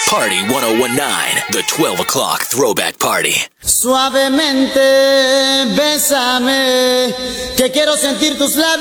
Party 1019, the 12 o'clock throwback party. Suavemente, bésame, que quiero sentir tus labios.